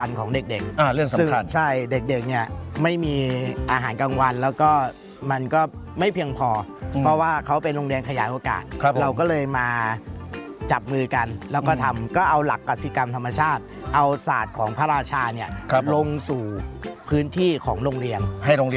อันของเด็กเรื่องสำคัญใช่เด็กๆเนี่ยไม่มีอาหารกลางวันแล้วก็มันก็ไม่เพียงพอเพราะว่าเขาเป็นโรงเรียนขยายโอกาสเราก็เลยมาจับมือกันแล้วก็ทำก็เอาหลักกสิกรรมธรรมชาติ เอาศาสตร์ของพระราชาเนี่ยลงสู่พื้นที่ของโรงเรียน